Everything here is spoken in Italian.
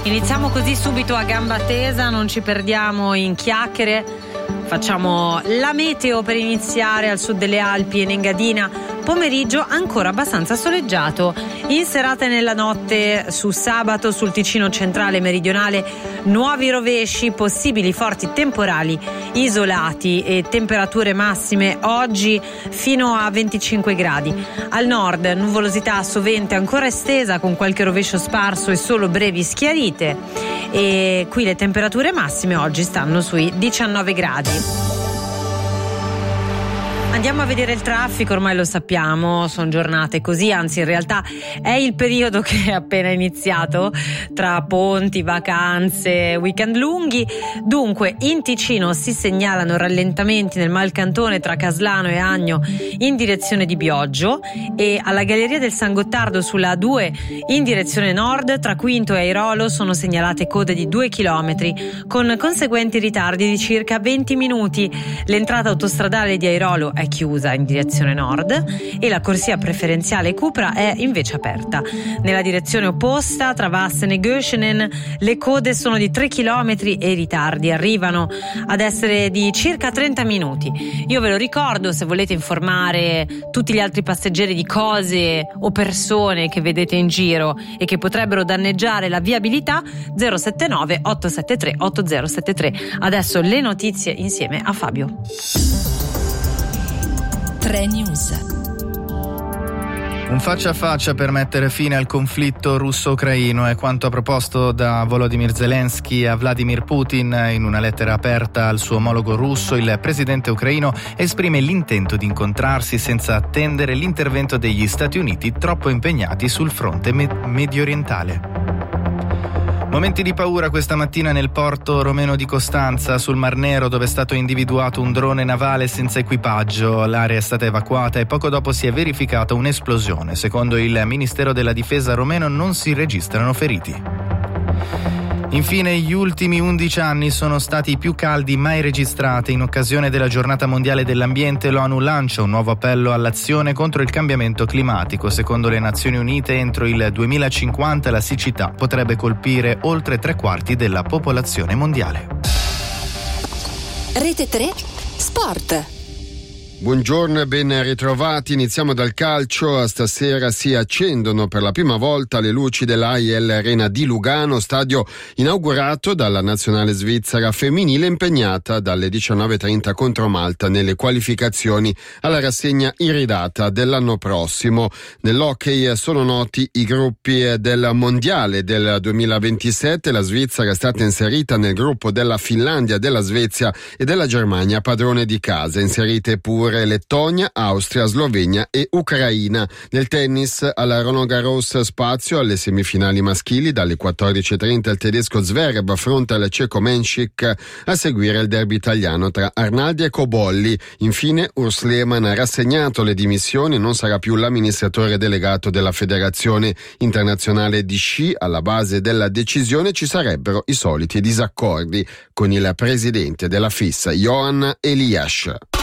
Iniziamo così subito a gamba tesa, non ci perdiamo in chiacchiere. Facciamo la meteo per iniziare al sud delle Alpi e in Engadina. Pomeriggio ancora abbastanza soleggiato. In serata e nella notte su sabato sul Ticino centrale e meridionale nuovi rovesci, possibili forti temporali isolati e temperature massime oggi fino a 25 gradi. Al nord nuvolosità sovente ancora estesa con qualche rovescio sparso e solo brevi schiarite. E qui le temperature massime oggi stanno sui 19 gradi. Andiamo a vedere il traffico, ormai lo sappiamo, sono giornate così, anzi in realtà è il periodo che è appena iniziato, tra ponti, vacanze, weekend lunghi. Dunque in Ticino si segnalano rallentamenti nel Malcantone tra Caslano e Agno in direzione di Bioggio e alla Galleria del San Gottardo sulla A2 in direzione nord tra Quinto e Airolo sono segnalate code di 2 km con conseguenti ritardi di circa 20 minuti. L'entrata autostradale di Airolo è chiusa in direzione nord e la corsia preferenziale Cupra è invece aperta. Nella direzione opposta tra Vassen e Göschenen le code sono di 3 km e i ritardi arrivano ad essere di circa 30 minuti. Io ve lo ricordo, se volete informare tutti gli altri passeggeri di cose o persone che vedete in giro e che potrebbero danneggiare la viabilità, 079 873 8073. Adesso le notizie insieme a Fabio. 3 News. Un faccia a faccia per mettere fine al conflitto russo-ucraino è quanto ha proposto da Volodymyr Zelensky a Vladimir Putin. In una lettera aperta al suo omologo russo, il presidente ucraino esprime l'intento di incontrarsi senza attendere l'intervento degli Stati Uniti, troppo impegnati sul fronte mediorientale. Momenti di paura questa mattina nel porto romeno di Costanza, sul Mar Nero, dove è stato individuato un drone navale senza equipaggio. L'area è stata evacuata e poco dopo si è verificata un'esplosione. Secondo il Ministero della Difesa romeno non si registrano feriti. Infine, gli ultimi 11 anni sono stati i più caldi mai registrati. In occasione della Giornata Mondiale dell'Ambiente, l'ONU lancia un nuovo appello all'azione contro il cambiamento climatico. Secondo le Nazioni Unite, entro il 2050 la siccità potrebbe colpire oltre 3/4 della popolazione mondiale. Rete 3 Sport. Buongiorno e ben ritrovati. Iniziamo dal calcio. Stasera si accendono per la prima volta le luci dell'AIL Arena di Lugano, stadio inaugurato dalla nazionale svizzera femminile impegnata dalle 19:30 contro Malta nelle qualificazioni alla rassegna iridata dell'anno prossimo. Nell'hockey sono noti i gruppi del Mondiale del 2027. La Svizzera è stata inserita nel gruppo della Finlandia, della Svezia e della Germania, padrone di casa. Inserite pure Lettonia, Austria, Slovenia e Ucraina. Nel tennis alla Roland Garros spazio alle semifinali maschili. Dalle 14:30 il tedesco Zverev affronta il ceco Menšik, a seguire il derby italiano tra Arnaldi e Cobolli. Infine Urs Lehmann ha rassegnato le dimissioni, non sarà più l'amministratore delegato della Federazione Internazionale di Sci. Alla base della decisione ci sarebbero i soliti disaccordi con il presidente della FIS, Johan Elias.